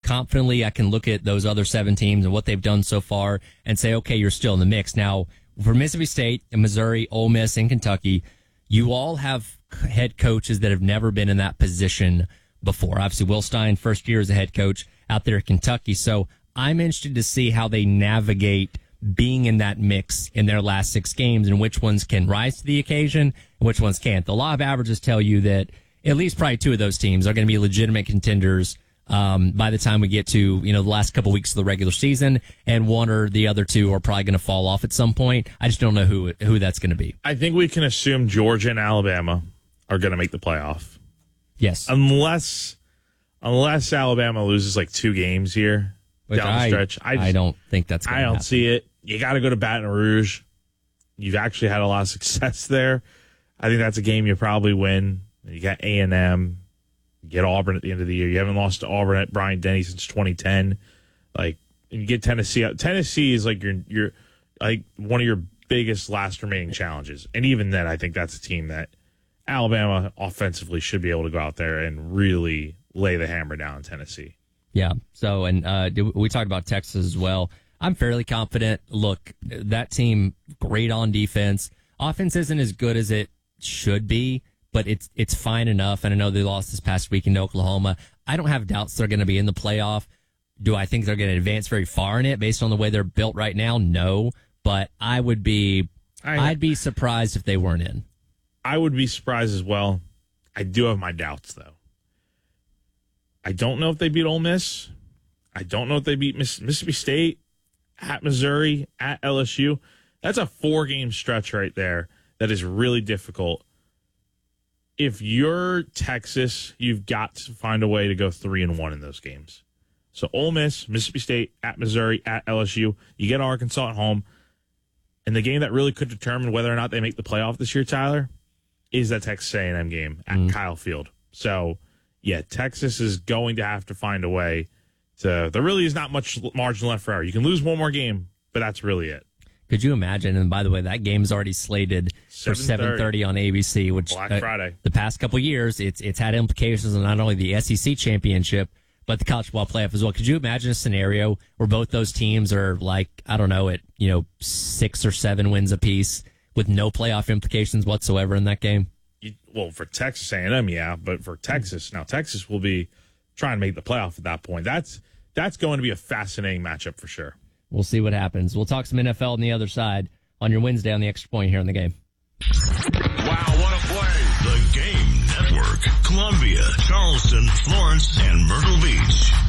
confidently I can look at those other 7 teams and what they've done so far and say, okay, you're still in the mix. Now, for Mississippi State and Missouri, Ole Miss, and Kentucky, you all have head coaches that have never been in that position before. Obviously, Will Stein, first year as a head coach out there at Kentucky. So I'm interested to see how they navigate being in that mix in their last 6 games and which ones can rise to the occasion and which ones can't. The law of averages tell you that at least probably 2 of those teams are going to be legitimate contenders by the time we get to, the last couple weeks of the regular season, and 1 or the other 2 are probably going to fall off at some point. I just don't know who that's going to be. I think we can assume Georgia and Alabama are going to make the playoff. Yes. Unless Alabama loses like 2 games here down the stretch. I don't think that's going to happen. I don't see it. You got to go to Baton Rouge. You've actually had a lot of success there. I think that's a game you probably win. You got A&M. You get Auburn at the end of the year. You haven't lost to Auburn at Bryant-Denny since 2010. And you get Tennessee. Tennessee is like your like one of your biggest last remaining challenges. And even then, I think that's a team that Alabama offensively should be able to go out there and really lay the hammer down in Tennessee. Yeah. So, and we talked about Texas as well. I'm fairly confident. Look, that team, great on defense. Offense isn't as good as it should be, but it's fine enough. And I know they lost this past week in Oklahoma. I don't have doubts they're going to be in the playoff. Do I think they're going to advance very far in it based on the way they're built right now? No, but I'd be surprised if they weren't in. I would be surprised as well. I do have my doubts, though. I don't know if they beat Ole Miss. I don't know if they beat Mississippi State, at Missouri, at LSU. That's a 4-game stretch right there that is really difficult. If you're Texas, you've got to find a way to go 3-1 in those games. So Ole Miss, Mississippi State, at Missouri, at LSU. You get Arkansas at home. And the game that really could determine whether or not they make the playoff this year, Tyler, is that Texas A&M game at Kyle Field. So, yeah, Texas is going to have to find a way to. There really is not much margin left for error. You can lose one more game, but that's really it. Could you imagine? And by the way, that game's already slated for 7:30 on ABC, which Black Friday. The past couple of years, it's had implications on not only the SEC championship but the college football playoff as well. Could you imagine a scenario where both those teams are like, I don't know, at 6 or 7 wins apiece with no playoff implications whatsoever in that game? Well, for Texas A&M, yeah, but for Texas, now Texas will be trying to make the playoff at that point. That's going to be a fascinating matchup for sure. We'll see what happens. We'll talk some NFL on the other side on your Wednesday on the Extra Point here on The Game. Wow, what a play. The Game Network. Columbia, Charleston, Florence, and Myrtle Beach.